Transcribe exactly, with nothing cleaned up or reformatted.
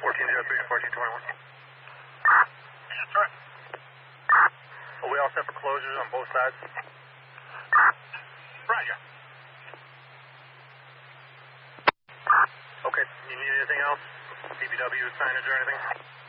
fourteen oh three to fourteen twenty-one. Yes, sir. Are we all set for closures on both sides? Roger. Okay, you need anything else? D B W signage or anything?